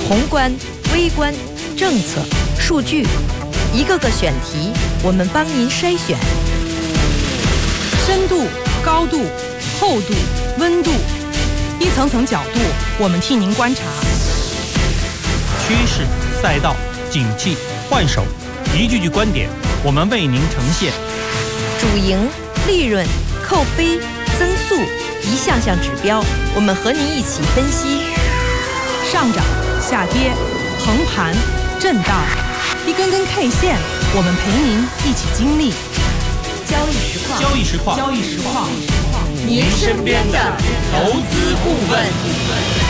宏观、微观、政策、数据，一个个选题，我们帮您筛选。 深度、高度、厚度、温度，一层层角度，我们替您观察。 趋势、赛道、景气、换手，一句句观点，我们为您呈现。 主营、利润、扣非、增速，一项项指标，我们和您一起分析。 上涨、下跌、横盘、震荡，一根根 K 线，我们陪您一起经历。 交易实况， 交易实况， 交易实况， 您身边的投资顾问。